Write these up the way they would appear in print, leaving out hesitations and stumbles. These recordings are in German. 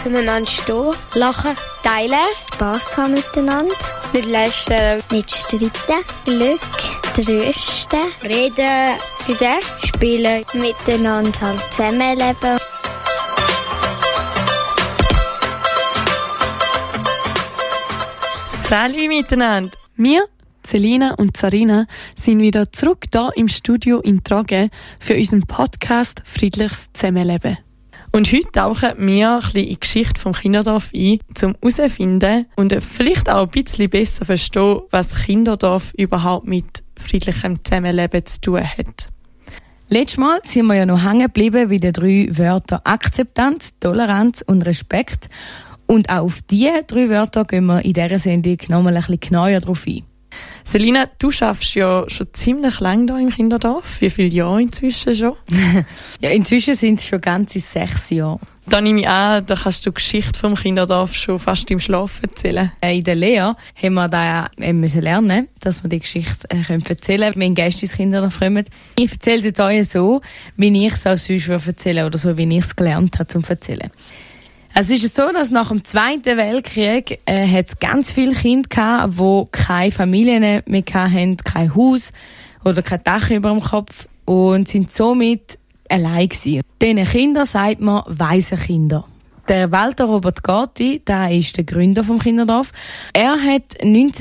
Zueinander stehen, lachen, teilen, Spass haben miteinander, nicht lästern, nicht streiten, Glück, trösten, reden, spielen, miteinander halt zusammenleben. Salut miteinander! Wir, Selina und Sarina, sind wieder zurück da im Studio in Trage für unseren Podcast «Friedliches Zusammenleben». Und heute tauchen wir ein bisschen in die Geschichte vom Kinderdorf ein, um herauszufinden und vielleicht auch ein bisschen besser verstehen, was Kinderdorf überhaupt mit friedlichem Zusammenleben zu tun hat. Letztes Mal sind wir ja noch hängen geblieben bei den 3 Wörtern Akzeptanz, Toleranz und Respekt. Und auch auf diese 3 Wörter gehen wir in dieser Sendung nochmal ein bisschen genauer drauf ein. Selina, du arbeitest ja schon ziemlich lange hier im Kinderdorf. Wie viele Jahre inzwischen schon? Ja, inzwischen sind es schon ganze 6 Jahre. Da nehme ich an, da kannst du die Geschichte vom Kinderdorf schon fast im Schlaf erzählen. In der Lehre haben wir da müssen lernen, dass wir die Geschichte erzählen können, wenn Gäste ins Kinderdorf kommen. Ich erzähle es jetzt euch so, wie ich es auch sonst erzählen oder so, wie ich es gelernt habe zum Erzählen. Es ist so, dass nach dem Zweiten Weltkrieg hat es ganz viele Kinder gehabt, die keine Familien mehr hatten, kein Haus oder kein Dach über dem Kopf und sind somit allein gewesen. Diesen Kindern sagt man Waisenkinder. Der Walter Robert Gatti, der ist der Gründer vom Kinderdorf. Er hat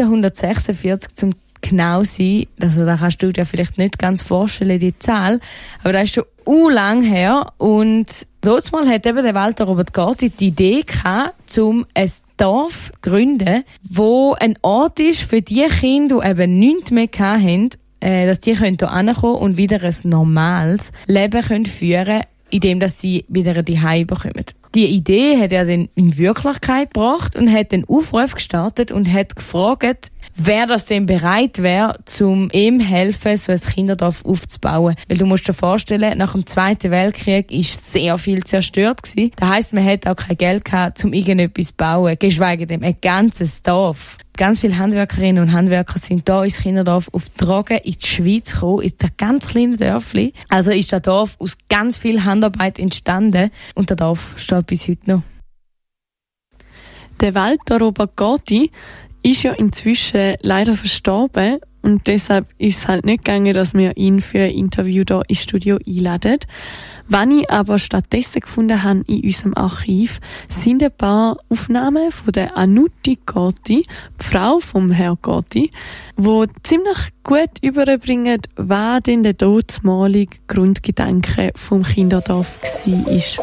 1946 zum genau sein, also da kannst du dir vielleicht nicht ganz vorstellen, die Zahl, aber das ist schon lang her und dort mal hat eben der Walter Robert Gatti die Idee gehabt, um ein Dorf zu gründen, wo ein Ort ist für die Kinder, die eben nichts mehr hatten, dass die hier hinkommen und wieder ein normales Leben führen können, indem sie wieder ein Zuhause bekommen. Die Idee hat er dann in Wirklichkeit gebracht und hat den Aufruf gestartet und hat gefragt, wer das denn bereit wäre, um ihm helfen, so ein Kinderdorf aufzubauen. Weil du musst dir vorstellen, nach dem Zweiten Weltkrieg ist sehr viel zerstört gewesen. Das heisst, man hat auch kein Geld gehabt, um irgendetwas zu bauen, geschweige denn ein ganzes Dorf. Ganz viele Handwerkerinnen und Handwerker sind da ins Kinderdorf auf Tragen in die Schweiz gekommen, in das ganz kleine Dörfli. Also ist das Dorf aus ganz viel Handarbeit entstanden und das Dorf steht bis heute noch. Der Walter Robert Gatti ist ja inzwischen leider verstorben und deshalb ist es halt nicht gegangen, dass wir ihn für ein Interview hier ins Studio einladen. Was ich aber stattdessen gefunden habe in unserem Archiv, sind ein paar Aufnahmen von der Anuti Gatti, die Frau vom Herrn Gatti, die ziemlich gut überbringen, was denn der damalige Grundgedanke vom Kinderdorf war.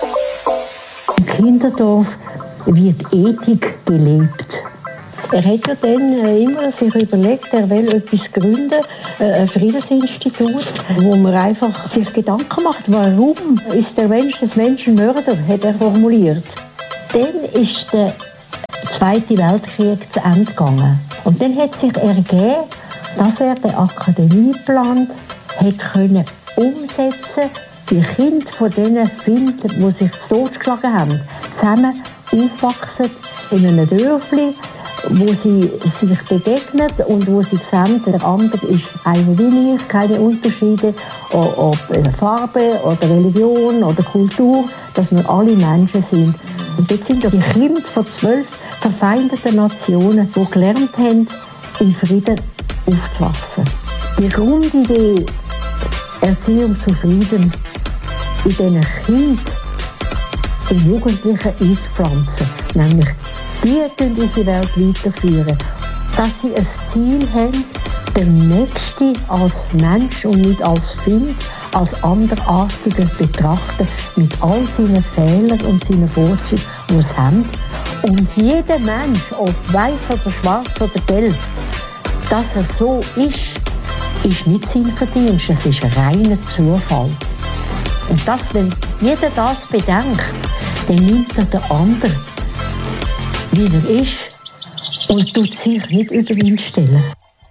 Im Kinderdorf wird Ethik gelebt. Er hat ja dann immer sich überlegt, er will etwas gründen, ein Friedensinstitut, wo man einfach sich Gedanken macht, warum ist der Mensch des Menschen Mörder, hat er formuliert. Dann ist der Zweite Weltkrieg zu Ende gegangen. Und dann hat sich ergeben, dass er den Akademieplan hat können umsetzen, die Kinder von diesen Feinden, die sich totgeschlagen haben, zusammen aufwachsen in einem Dörfli, wo sie sich begegnen und wo sie sehen, der andere ist einer wie ich, keine Unterschiede, ob Farbe oder Religion oder Kultur, dass wir alle Menschen sind. Und jetzt sind die Kinder von 12 verfeindeten Nationen, die gelernt haben, in Frieden aufzuwachsen. Die Grundidee Erziehung zu Frieden in diesen Kindern, in Jugendlichen einzupflanzen, nämlich die unsere Welt weiterführen. Dass sie ein Ziel haben, den Nächsten als Mensch und nicht als Find, als Anderartiger betrachten, mit all seinen Fehlern und seinen Vorzügen, die sie haben. Und jeder Mensch, ob weiß oder schwarz oder gelb, dass er so ist nicht sein Verdienst, das ist reiner Zufall. Und das, wenn jeder das bedenkt, dann nimmt er den anderen, wie er ist, und tut sich nicht über ihn stellen.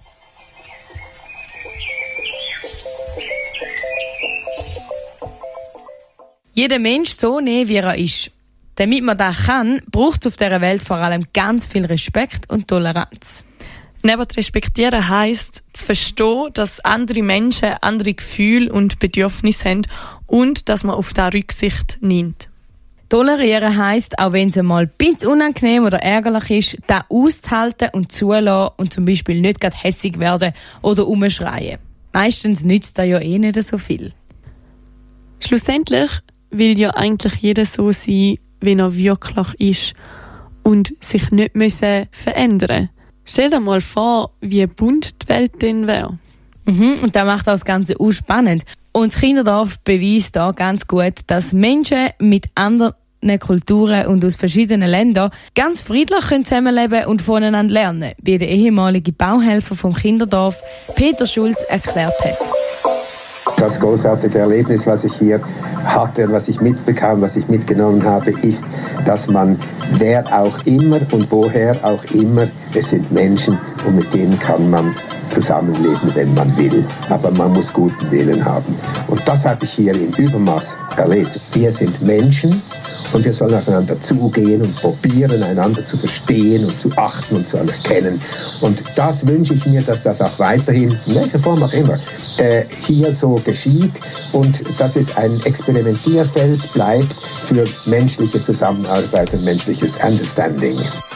Jeder Mensch so nehmen, wie er ist. Damit man das kann, braucht es auf dieser Welt vor allem ganz viel Respekt und Toleranz. Neben respektieren heisst, zu verstehen, dass andere Menschen andere Gefühle und Bedürfnisse haben und dass man auf das Rücksicht nimmt. Tolerieren heisst, auch wenn es einmal ein bisschen unangenehm oder ärgerlich ist, das auszuhalten und zulassen und zum Beispiel nicht gerade hässig werden oder umschreien. Meistens nützt das ja eh nicht so viel. Schlussendlich will ja eigentlich jeder so sein, wie er wirklich ist und sich nicht verändern müssen. Stell dir mal vor, wie bunt die Welt dann wäre. Und das macht auch das Ganze auch spannend. Und das Kinderdorf beweist da ganz gut, dass Menschen mit anderen Kulturen und aus verschiedenen Ländern ganz friedlich zusammenleben und voneinander lernen, wie der ehemalige Bauhelfer vom Kinderdorf Peter Schulz erklärt hat. Das großartige Erlebnis, was ich hier hatte, was ich mitbekam, was ich mitgenommen habe, ist, dass man, wer auch immer und woher auch immer, es sind Menschen und mit denen kann man zusammenleben, wenn man will. Aber man muss guten Willen haben. Und das habe ich hier im Übermaß erlebt. Wir sind Menschen und wir sollen aufeinander zugehen und probieren, einander zu verstehen und zu achten und zu anerkennen. Und das wünsche ich mir, dass das auch weiterhin, in welcher Form auch immer, hier so geschieht und dass es ein Experimentierfeld bleibt für menschliche Zusammenarbeit und menschliches Understanding.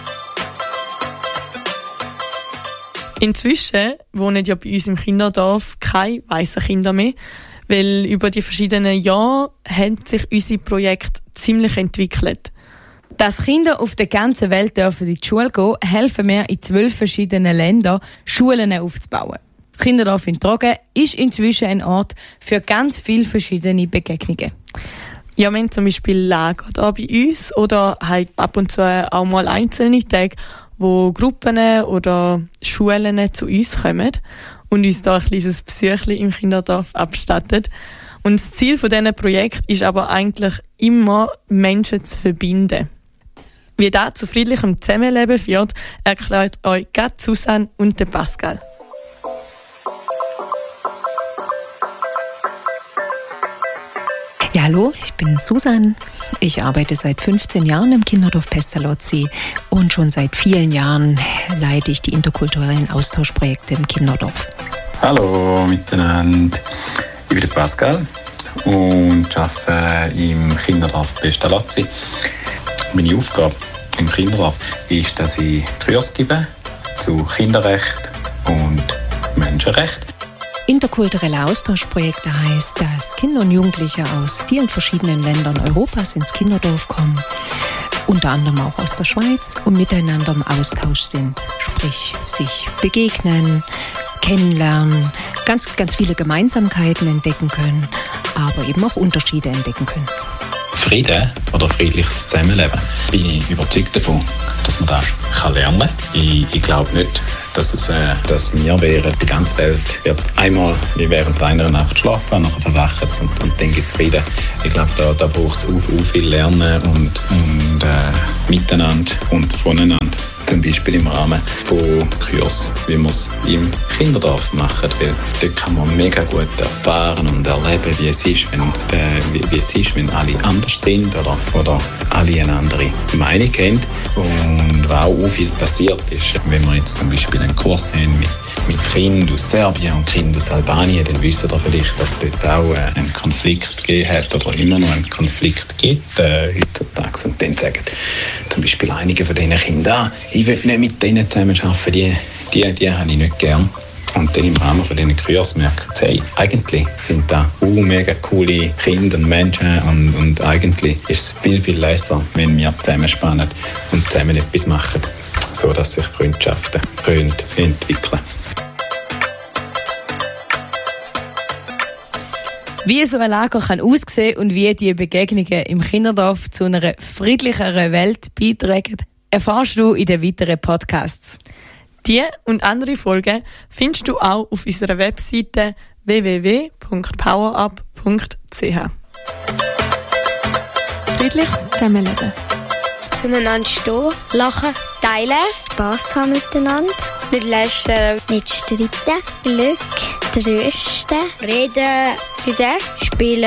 Inzwischen wohnen ja bei uns im Kinderdorf keine weißen Kinder mehr, weil über die verschiedenen Jahre haben sich unsere Projekte ziemlich entwickelt. Dass Kinder auf der ganzen Welt dürfen in die Schule gehen, helfen wir in 12 verschiedenen Ländern, Schulen aufzubauen. Das Kinderdorf in Trogen ist inzwischen ein Ort für ganz viele verschiedene Begegnungen. Ja, wir haben zum Beispiel Lager da bei uns oder halt ab und zu auch mal einzelne Tage, wo Gruppen oder Schulen zu uns kommen und uns da ein kleines Besuchchen im Kinderdorf abstatten. Und das Ziel von diesem Projekt ist aber eigentlich immer, Menschen zu verbinden. Wie das zu friedlichem Zusammenleben führt, erklärt euch gerade Susanne und der Pascal. Ja, hallo, ich bin Susanne. Ich arbeite seit 15 Jahren im Kinderdorf Pestalozzi und schon seit vielen Jahren leite ich die interkulturellen Austauschprojekte im Kinderdorf. Hallo miteinander, ich bin der Pascal und arbeite im Kinderdorf Pestalozzi. Meine Aufgabe im Kinderdorf ist, dass ich Kurs gebe zu Kinderrecht und Menschenrecht. Interkulturelle Austauschprojekte heißt, dass Kinder und Jugendliche aus vielen verschiedenen Ländern Europas ins Kinderdorf kommen, unter anderem auch aus der Schweiz und miteinander im Austausch sind, sprich sich begegnen, kennenlernen, ganz viele Gemeinsamkeiten entdecken können, aber eben auch Unterschiede entdecken können. Frieden oder friedliches Zusammenleben, bin ich überzeugt davon, dass man das lernen kann. Ich glaube nicht, dass wir wären, die ganze Welt wird einmal wie während einer Nacht schlafen, nachher verwachen und dann gibt es Frieden. Ich glaube, da braucht es auch viel Lernen und miteinander und voneinander. Zum Beispiel im Rahmen von Kursen, wie wir es im Kinderdorf machen. Weil dort kann man mega gut erfahren und erleben, wie es ist, wenn alle anders sind oder alle eine andere Meinung haben. Und was auch viel passiert ist, wenn wir jetzt zum Beispiel einen Kurs haben mit Kindern aus Serbien und Kindern aus Albanien, dann wissen ihr vielleicht, dass es dort auch einen Konflikt gegeben hat oder immer noch einen Konflikt gibt heutzutage. Und dann sagen zum Beispiel einige von diesen Kindern, ich will nicht mit denen zusammenarbeiten, die habe ich nicht gern. Und dann im Rahmen von diesen Kursen merken sie, hey, eigentlich sind da mega coole Kinder und Menschen und eigentlich ist es viel, viel leichter, wenn wir zusammenspannen und zusammen etwas machen, sodass sich Freundschaften entwickeln können. Wie so ein Lager kann aussehen und wie die Begegnungen im Kinderdorf zu einer friedlicheren Welt beitragen, erfährst du in den weiteren Podcasts. Die und andere Folgen findest du auch auf unserer Webseite www.powerup.ch. Friedliches Zusammenleben. Zueinander stehen, lachen, teilen, Spass haben miteinander, nicht lästern, nicht streiten, Glück, trösten, reden, spielen.